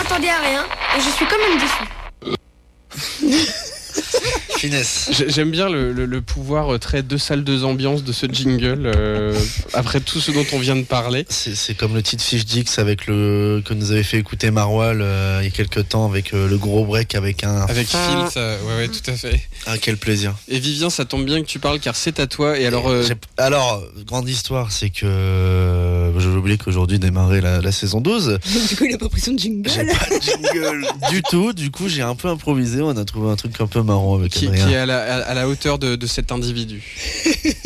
m'attendais à rien et je suis quand même déçu. Finesse. J'aime bien le pouvoir très deux salles, deux ambiances de ce jingle après tout ce dont on vient de parler. C'est comme le titre Fish Dix avec que nous avait fait écouter Marwal il y a quelques temps avec le gros break avec Phil, ça, ouais, tout à fait. Ah, quel plaisir. Et Vivien, ça tombe bien que tu parles car c'est à toi. Et alors, grande histoire, c'est que j'ai oublié qu'aujourd'hui démarrait la saison 12. Du coup, il a pas pris son jingle. J'ai pas de jingle du tout. Du coup, j'ai un peu improvisé. On a trouvé un truc un peu marrant avec qui est à la hauteur de cet individu.